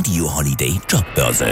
Radio Holiday Jobbörse.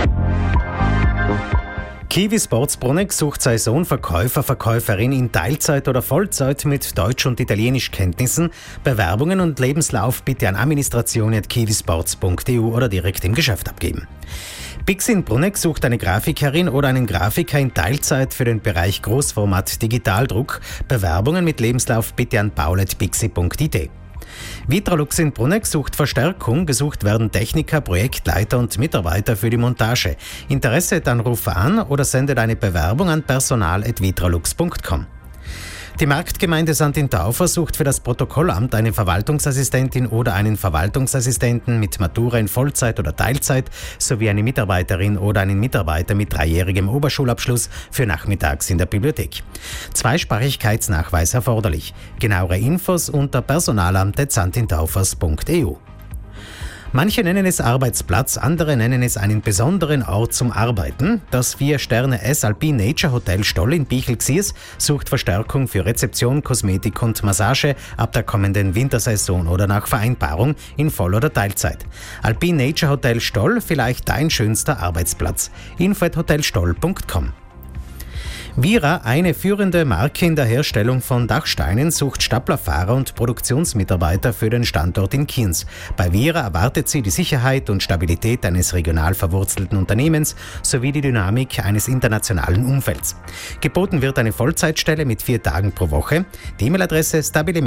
Kiwi Sports Bruneck sucht Saisonverkäufer, Verkäuferin in Teilzeit oder Vollzeit mit Deutsch- und Italienischkenntnissen. Bewerbungen und Lebenslauf bitte an administration@kiwisports.eu oder direkt im Geschäft abgeben. Bixi in Bruneck sucht eine Grafikerin oder einen Grafiker in Teilzeit für den Bereich Großformat Digitaldruck. Bewerbungen mit Lebenslauf bitte an paul@bixi.it. Vitralux in Bruneck sucht Verstärkung. Gesucht werden Techniker, Projektleiter und Mitarbeiter für die Montage. Interesse, dann rufe an oder sende deine Bewerbung an personal@vitralux.com. Die Marktgemeinde St. Intaufer sucht für das Protokollamt eine Verwaltungsassistentin oder einen Verwaltungsassistenten mit Matura in Vollzeit oder Teilzeit sowie eine Mitarbeiterin oder einen Mitarbeiter mit 3-jährigem Oberschulabschluss für nachmittags in der Bibliothek. Zweisprachigkeitsnachweis erforderlich. Genauere Infos unter personalamt@stintaufers.eu. Manche nennen es Arbeitsplatz, andere nennen es einen besonderen Ort zum Arbeiten. Das 4-Sterne-S Alpine Nature Hotel Stoll in Bichl-Xiers sucht Verstärkung für Rezeption, Kosmetik und Massage ab der kommenden Wintersaison oder nach Vereinbarung in Voll- oder Teilzeit. Alpine Nature Hotel Stoll, vielleicht dein schönster Arbeitsplatz. info@hotelstoll.com. Vira, eine führende Marke in der Herstellung von Dachsteinen, sucht Staplerfahrer und Produktionsmitarbeiter für den Standort in Kienz. Bei Vira erwartet sie die Sicherheit und Stabilität eines regional verwurzelten Unternehmens sowie die Dynamik eines internationalen Umfelds. Geboten wird eine Vollzeitstelle mit 4 Tagen pro Woche. Die E-Mail-Adresse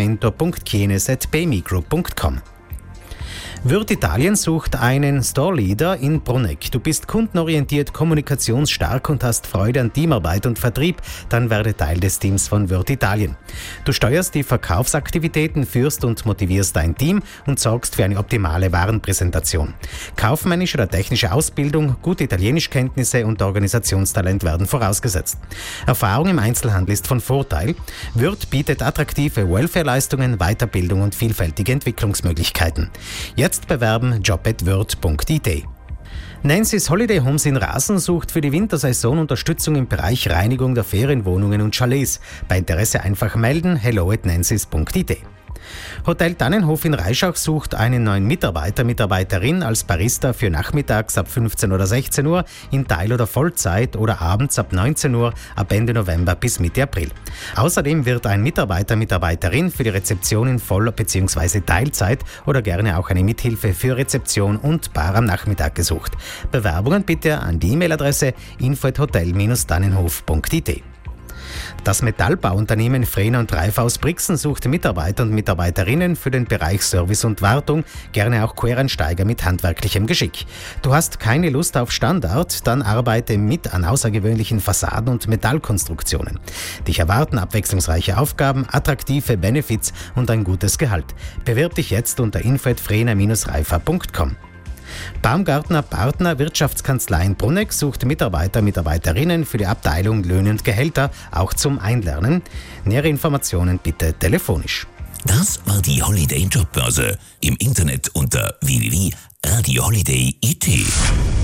stabilimento.kienes@bmigroup.com. Würth Italien sucht einen Store-Leader in Bruneck. Du bist kundenorientiert, kommunikationsstark und hast Freude an Teamarbeit und Vertrieb, dann werde Teil des Teams von Würth Italien. Du steuerst die Verkaufsaktivitäten, führst und motivierst dein Team und sorgst für eine optimale Warenpräsentation. Kaufmännische oder technische Ausbildung, gute Italienischkenntnisse und Organisationstalent werden vorausgesetzt. Erfahrung im Einzelhandel ist von Vorteil. Würth bietet attraktive Welfare-Leistungen, Weiterbildung und vielfältige Entwicklungsmöglichkeiten. Jetzt bewerben job@würth.it. Nancy's Holiday Homes in Rasen sucht für die Wintersaison Unterstützung im Bereich Reinigung der Ferienwohnungen und Chalets. Bei Interesse einfach melden hello@nancys.it. Hotel Tannenhof in Reischach sucht einen neuen Mitarbeiter, Mitarbeiterin als Barista für nachmittags ab 15 oder 16 Uhr in Teil- oder Vollzeit oder abends ab 19 Uhr ab Ende November bis Mitte April. Außerdem wird ein Mitarbeiter, Mitarbeiterin für die Rezeption in Voll- bzw. Teilzeit oder gerne auch eine Mithilfe für Rezeption und Bar am Nachmittag gesucht. Bewerbungen bitte an die E-Mail-Adresse info@hotel-tannenhof.it. Das Metallbauunternehmen Frehner und Reifer aus Brixen sucht Mitarbeiter und Mitarbeiterinnen für den Bereich Service und Wartung, gerne auch Quereinsteiger mit handwerklichem Geschick. Du hast keine Lust auf Standard, dann arbeite mit an außergewöhnlichen Fassaden und Metallkonstruktionen. Dich erwarten abwechslungsreiche Aufgaben, attraktive Benefits und ein gutes Gehalt. Bewirb dich jetzt unter info@frehner-reifer.com. Baumgartner Partner Wirtschaftskanzlei in Bruneck sucht Mitarbeiter, Mitarbeiterinnen für die Abteilung Löhne und Gehälter, auch zum Einlernen. Nähere Informationen bitte telefonisch. Das war die Holiday Jobbörse. Im Internet unter www.radioholiday.it.